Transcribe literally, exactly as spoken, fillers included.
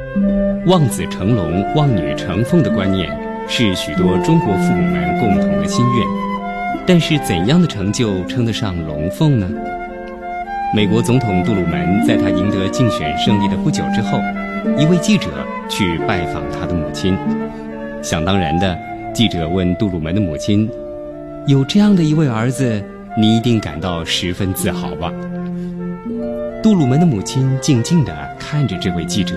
望子成龙、望女成凤的观念是许多中国父母们共同的心愿，但是怎样的成就称得上龙凤呢？美国总统杜鲁门在他赢得竞选胜利的不久之后，一位记者去拜访他的母亲。想当然的，记者问杜鲁门的母亲：“有这样的一位儿子，你一定感到十分自豪吧？”杜鲁门的母亲静静地看着这位记者，